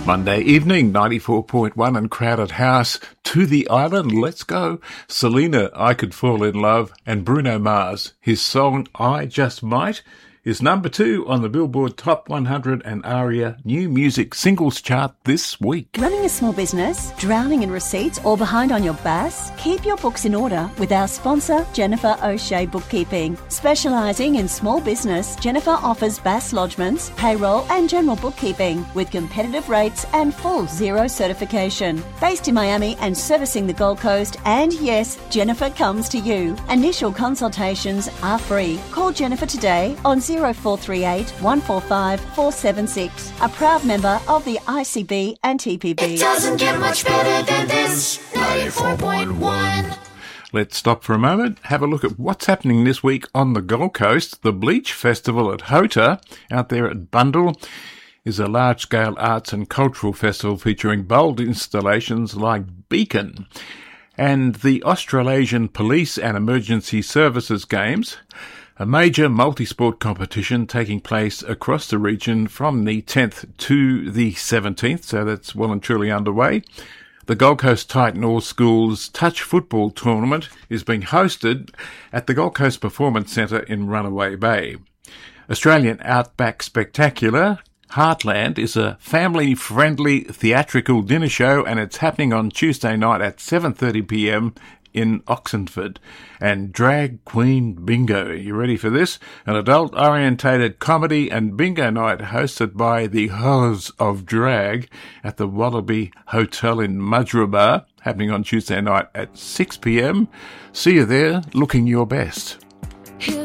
Monday evening, 94.1 and Crowded House. To the Island, let's go. Selena, I Could Fall in Love, and Bruno Mars. His song, I Just Might, is number 2 on the Billboard Top 100 and ARIA New Music Singles Chart this week. Running a small business, drowning in receipts or behind on your BAS? Keep your books in order with our sponsor, Jennifer O'Shea Bookkeeping. Specialising in small business, Jennifer offers BAS lodgements, payroll and general bookkeeping with competitive rates and full Xero certification. Based in Miami and servicing the Gold Coast, and yes, Jennifer comes to you. Initial consultations are free. Call Jennifer today on 0438 145 476. A proud member of the ICB and TPB. It doesn't get much better than this. 94.1. Let's stop for a moment, have a look at what's happening this week on the Gold Coast. The Bleach Festival at Hota, out there at Bundall, is a large-scale arts and cultural festival featuring bold installations like Beacon. And the Australasian Police and Emergency Services Games, a major multi-sport competition taking place across the region from the 10th to the 17th, so that's well and truly underway. The Gold Coast Titan All Schools Touch Football Tournament is being hosted at the Gold Coast Performance Centre in Runaway Bay. Australian Outback Spectacular Heartland is a family-friendly theatrical dinner show, and it's happening on Tuesday night at 7:30pm in Oxenford. And Drag Queen Bingo. You ready for this? An adult-orientated comedy and bingo night hosted by the Hoes of Drag at the Wallaby Hotel in Mudgeeraba, happening on Tuesday night at 6pm. See you there, looking your best.